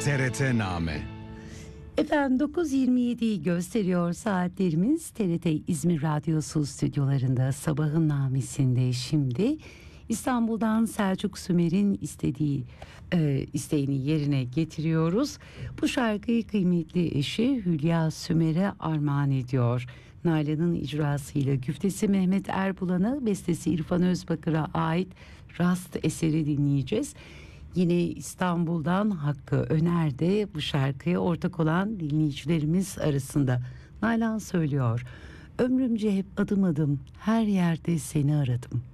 TRT-Name. Efendim 9.27'yi gösteriyor saatlerimiz. TRT İzmir Radyosu stüdyolarında sabahın namesinde şimdi İstanbul'dan Selçuk Sümer'in isteğini yerine getiriyoruz. Bu şarkıyı kıymetli eşi Hülya Sümer'e armağan ediyor. Nalan'ın icrasıyla güftesi Mehmet Erbulan'a, bestesi İrfan Özbakır'a ait Rast eseri dinleyeceğiz. Yine İstanbul'dan Hakkı Öner de bu şarkıya ortak olan dinleyicilerimiz arasında. Nalan söylüyor: ömrümce hep adım adım her yerde seni aradım.